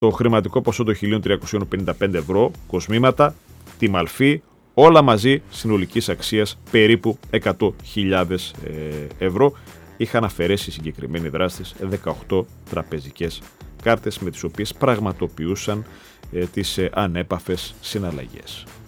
το χρηματικό ποσό των 1.355 ευρώ, κοσμήματα, τη μαλφή, όλα μαζί συνολικής αξίας περίπου 100.000 ευρώ. Είχαν αφαιρέσει οι συγκεκριμένοι δράστες 18 τραπεζικές κάρτες με τις οποίες πραγματοποιούσαν τις ανέπαφες συναλλαγές.